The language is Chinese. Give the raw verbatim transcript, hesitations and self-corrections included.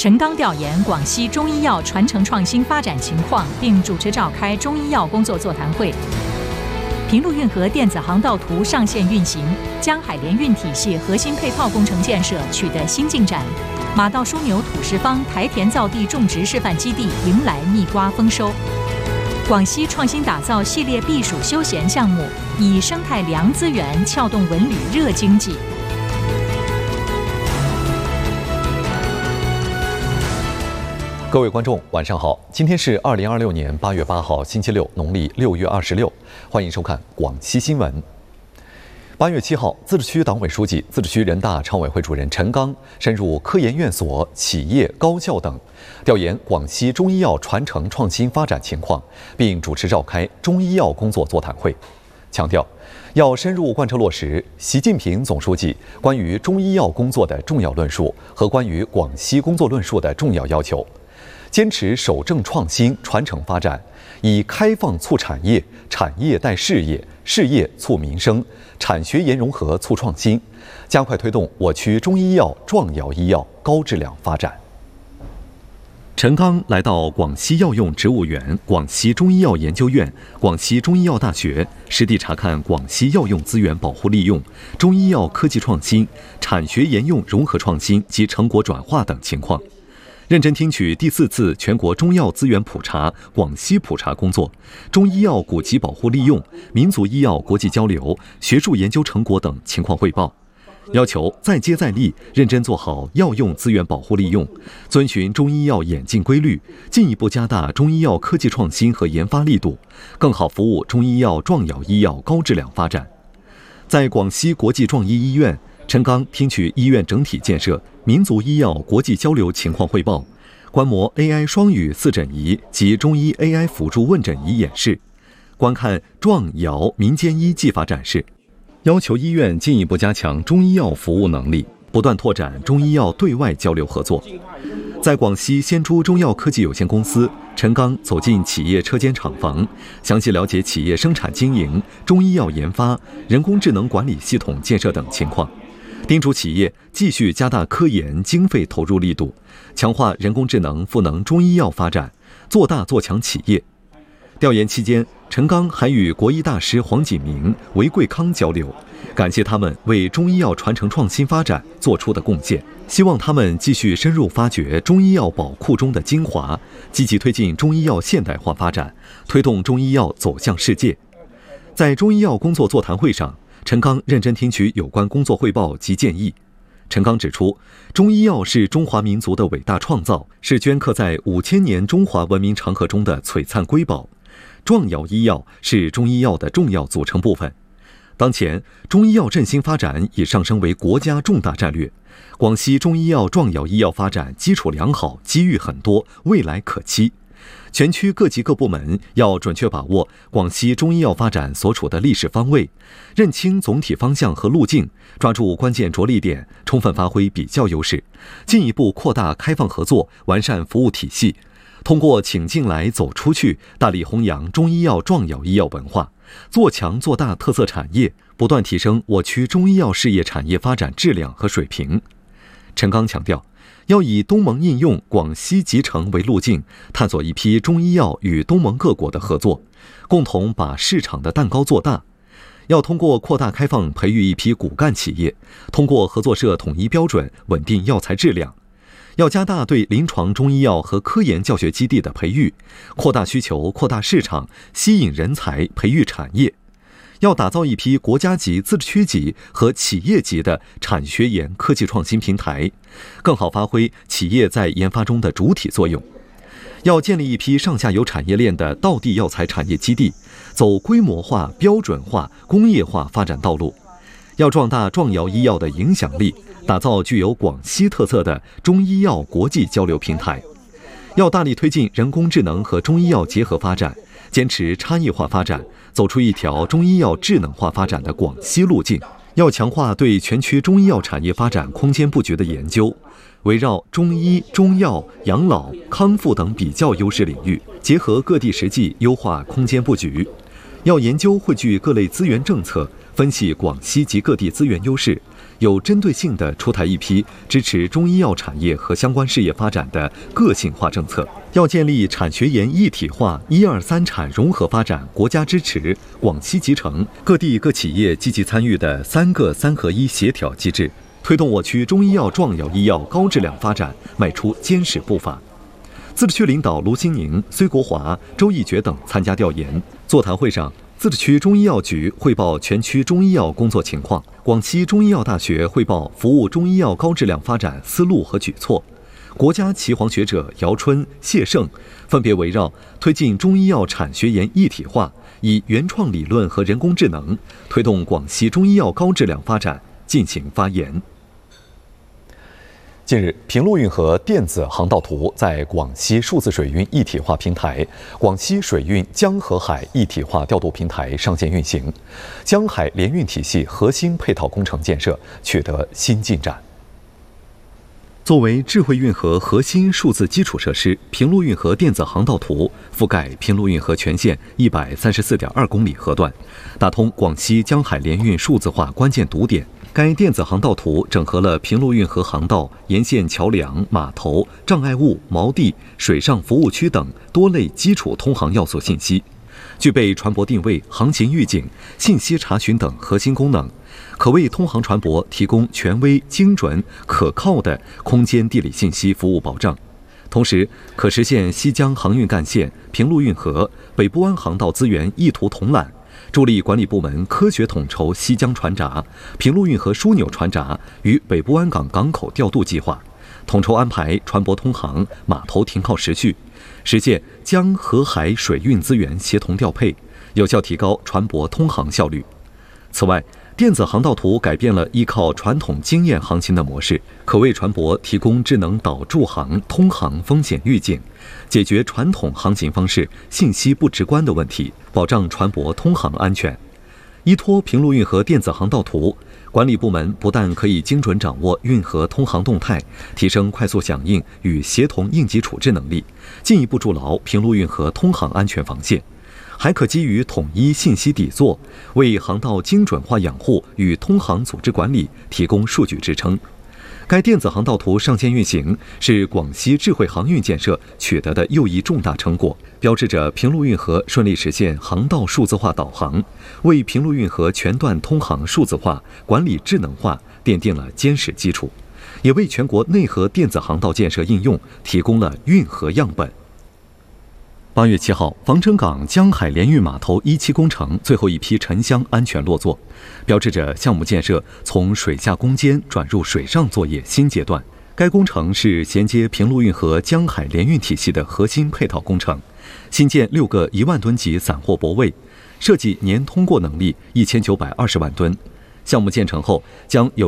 陈刚调研广西中医药传承创新发展情况，并主持召开中医药工作座谈会。平陆运河电子航道图上线运行，江海联运体系核心配套工程建设取得新进展。马道枢纽土石方台田造地种植示范基地迎来蜜瓜丰收。广西创新打造系列避暑休闲项目，以生态粮资源撬动文旅热经济。 各位观众，晚上好！今天是二零二六年八月八号，星期六，农历六月二十六。欢迎收看广西新闻。八月七号，自治区党委书记、自治区人大常委会主任陈刚深入科研院所、企业、高校等，调研广西中医药传承创新发展情况，并主持召开中医药工作座谈会，强调要深入贯彻落实习近平总书记关于中医药工作的重要论述和关于广西工作论述的重要要求。坚持守正创新、传承发展，以开放促产业、产业带事业、事业促民生、产学研融合促创新，加快推动我区中医药、壮药医药高质量发展。陈刚来到广西药用植物园、广西中医药研究院、广西中医药大学，实地查看广西药用资源保护利用、中医药科技创新、产学研用融合创新及成果转化等情况。认真听取第四次全国中药资源普查、广西普查工作、中医药古籍保护利用、民族医药国际交流、学术研究成果等情况汇报，要求再接再厉，认真做好药用资源保护利用，遵循中医药演进规律，进一步加大中医药科技创新和研发力度，更好服务中医药、壮药医药高质量发展。在广西国际壮医医院，陈刚听取医院整体建设、民族医药国际交流情况汇报，观摩 A I 双语四诊仪及中医 A I 辅助问诊仪演示，观看壮药民间医技法展示，要求医院进一步加强中医药服务能力，不断拓展中医药对外交流合作。在广西仙珠中药科技有限公司，陈刚走进企业车间厂房，详细了解企业生产经营、中医药研发、人工智能管理系统建设等情况，叮嘱企业继续加大科研经费投入力度，强化人工智能赋能中医药发展，做大做强企业。调研期间，陈刚还与国医大师黄锦明、韦贵康交流，感谢他们为中医药传承创新发展做出的贡献，希望他们继续深入发掘中医药宝库中的精华，积极推进中医药现代化发展，推动中医药走向世界。在中医药工作座谈会上，陈刚认真听取有关工作汇报及建议。陈刚指出，中医药是中华民族的伟大创造，是镌刻在五千年中华文明长河中的璀璨瑰宝。壮药医药是中医药的重要组成部分。当前，中医药振兴发展已上升为国家重大战略。广西中医药、壮药医药发展基础良好，机遇很多，未来可期。全区各级各部门要准确把握广西中医药发展所处的历史方位，认清总体方向和路径，抓住关键着力点，充分发挥比较优势，进一步扩大开放合作，完善服务体系。通过请进来走出去，大力弘扬中医药、壮药医药文化，做强做大特色产业，不断提升我区中医药事业产业发展质量和水平。陈刚强调，要以东盟应用、广西集成为路径，探索一批中医药与东盟各国的合作，共同把市场的蛋糕做大。要通过扩大开放培育一批骨干企业，通过合作社统一标准，稳定药材质量。要加大对临床中医药和科研教学基地的培育，扩大需求、扩大市场，吸引人才，培育产业。要打造一批国家级、自治区级和企业级的产学研科技创新平台，更好发挥企业在研发中的主体作用。要建立一批上下游产业链的道地药材产业基地，走规模化、标准化、工业化发展道路。要壮大壮药医药的影响力，打造具有广西特色的中医药国际交流平台。要大力推进人工智能和中医药结合发展，坚持差异化发展，走出一条中医药智能化发展的广西路径。要强化对全区中医药产业发展空间布局的研究，围绕中医、中药、养老、康复等比较优势领域，结合各地实际优化空间布局。要研究汇聚各类资源政策，分析广西及各地资源优势， 有针对性地出台一批支持中医药产业和相关事业发展的个性化政策，要建立产学研一体化、一二三产融合发展、国家支持、广西集成、各地各企业积极参与的三个三合一协调机制，推动我区中医药壮药医药高质量发展迈出坚实步伐。自治区领导卢新宁、崔国华、周义觉等参加调研。座谈会上，自治区中医药局汇报全区中医药工作情况，广西中医药大学汇报服务中医药高质量发展思路和举措。国家岐黄学者姚春、谢胜分别围绕推进中医药产学研一体化，以原创理论和人工智能推动广西中医药高质量发展进行发言。近日，平陆运河电子航道图在广西数字水运一体化平台、广西水运江河海一体化调度平台上线运行，江海联运体系核心配套工程建设取得新进展。作为智慧运河核心数字基础设施，平陆运河电子航道图覆盖平陆运河全线一百三十四点二公里河段，打通广西江海联运数字化关键堵点。该电子航道图整合了平陆运河航道沿线桥梁、码头、障碍物、锚地、水上服务区等多类基础通航要素信息，具备船舶定位、航行预警、信息查询等核心功能，可为通航船舶提供权威、精准、可靠的空间地理信息服务保障。同时，可实现西江航运干线、平陆运河、北部湾航道资源一图统揽，助力管理部门科学统筹西江船闸、平陆运河枢纽船闸与北部湾港港口调度计划，统筹安排船舶通航、码头停靠时序，实现江河海水运资源协同调配，有效提高船舶通航效率。此外，电子航道图改变了依靠传统经验航行的模式，可为船舶提供智能导助航、通航风险预警，解决传统航行方式信息不直观的问题，保障船舶通航安全。依托平陆运河电子航道图，管理部门不但可以精准掌握运河通航动态，提升快速响应与协同应急处置能力，进一步筑牢平陆运河通航安全防线，还可基于统一信息底座，为航道精准化养护与通航组织管理提供数据支撑。该电子航道图上线运行，是广西智慧航运建设取得的又一重大成果，标志着平陆运河顺利实现航道数字化导航，为平陆运河全段通航数字化、管理智能化奠定了坚实基础，也为全国内河电子航道建设应用提供了运河样本。八月七号，防城港江海联运码头一期工程最后一批沉箱安全落座，标志着项目建设从水下攻坚转入水上作业新阶段。该工程是衔接平陆运河江海联运体系的核心配套工程，新建六个一万吨级散货泊位，设计年通过能力一千九百二十万吨。项目建成后，将有